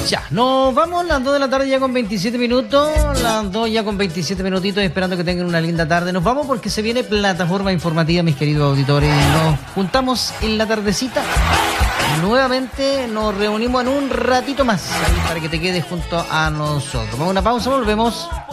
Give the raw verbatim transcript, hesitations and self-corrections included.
Ya, nos vamos las dos de la tarde ya con veintisiete minutos, las dos ya con veintisiete minutitos, esperando que tengan una linda tarde. Nos vamos porque se viene plataforma informativa, mis queridos auditores. Nos juntamos en la tardecita. Nuevamente nos reunimos en un ratito más ahí para que te quedes junto a nosotros. Vamos a una pausa, volvemos.